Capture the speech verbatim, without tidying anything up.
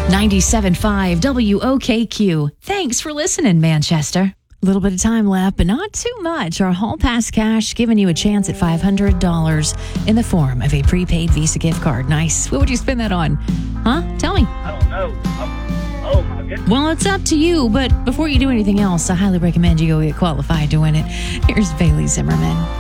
ninety-seven point five W O K Q. Thanks for listening, Manchester. A little bit of time left, but not too much. Our Hall Pass Cash giving you a chance at five hundred dollars in the form of a prepaid Visa gift card. Nice. What would you spend that on? Huh? Tell me. I don't know. I'm, oh, my goodness. Well, it's up to you, but before you do anything else, I highly recommend you go get qualified to win it. Here's Bailey Zimmerman.